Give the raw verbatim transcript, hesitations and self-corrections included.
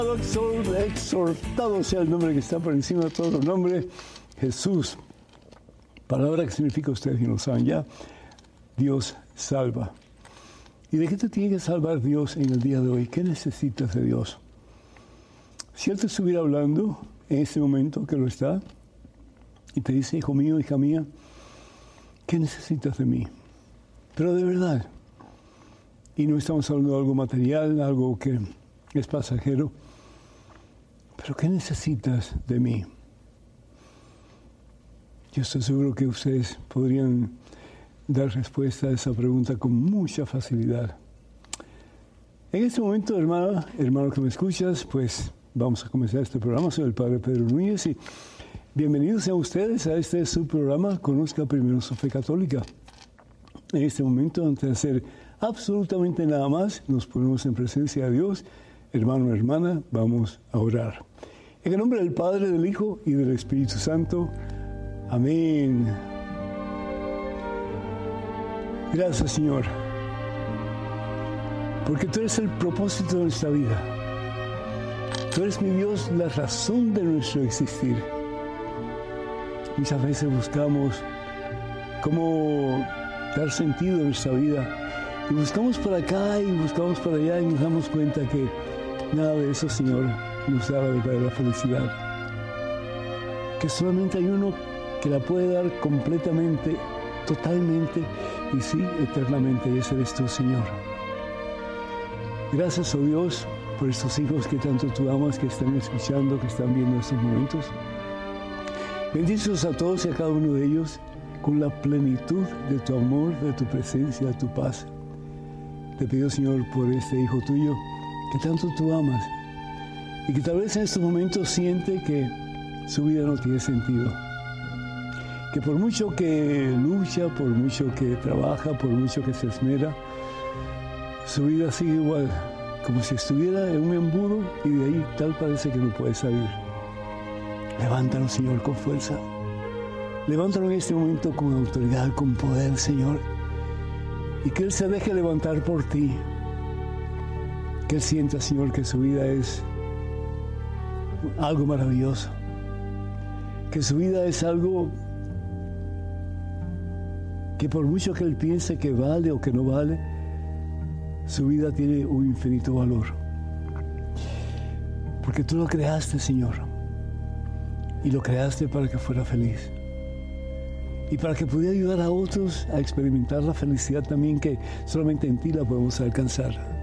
Exhortado sea el nombre que está por encima de todo nombre, Jesús. Palabra que significa, ustedes bien lo saben ya, Dios salva. ¿Y de qué te tiene que salvar Dios en el día de hoy? ¿Qué necesitas de Dios? Si Él te estuviera hablando en este momento, que lo está, y te dice, hijo mío, hija mía, ¿qué necesitas de mí? Pero de verdad. Y no estamos hablando de algo material, algo que es pasajero. Pero ¿qué necesitas de mí? Yo estoy seguro que ustedes podrían dar respuesta a esa pregunta con mucha facilidad. En este momento, hermana, hermano que me escuchas, pues vamos a comenzar este programa. Soy el Padre Pedro Núñez y bienvenidos sean ustedes a este su programa, Conozca Primero su Fe Católica. En este momento, antes de hacer absolutamente nada más, nos ponemos en presencia de Dios. Hermano, hermana, vamos a orar. En el nombre del Padre, del Hijo y del Espíritu Santo. Amén. Gracias, Señor, porque tú eres el propósito de nuestra vida. Tú eres, mi Dios, la razón de nuestro existir. Muchas veces buscamos cómo dar sentido a nuestra vida. Y buscamos por acá y buscamos por allá y nos damos cuenta que nada de eso, Señor, nos da la verdadera felicidad. Que solamente hay uno que la puede dar completamente, totalmente y sí, eternamente. Y ese eres tú, Señor. Gracias, oh Dios, por estos hijos que tanto tú amas, que están escuchando, que están viendo estos momentos. Bendícelos a todos y a cada uno de ellos con la plenitud de tu amor, de tu presencia, de tu paz. Te pido, Señor, por este hijo tuyo que tanto tú amas y que tal vez en estos momentos siente que su vida no tiene sentido. Que por mucho que lucha, por mucho que trabaja, por mucho que se esmera, su vida sigue igual, como si estuviera en un embudo y de ahí tal parece que no puede salir. Levántalo, Señor, con fuerza. Levántalo en este momento con autoridad, con poder, Señor. Y que Él se deje levantar por ti. Que Él sienta, Señor, que su vida es algo maravilloso. Que su vida es algo que por mucho que Él piense que vale o que no vale, su vida tiene un infinito valor. Porque tú lo creaste, Señor. Y lo creaste para que fuera feliz. Y para que pudiera ayudar a otros a experimentar la felicidad también que solamente en ti la podemos alcanzar.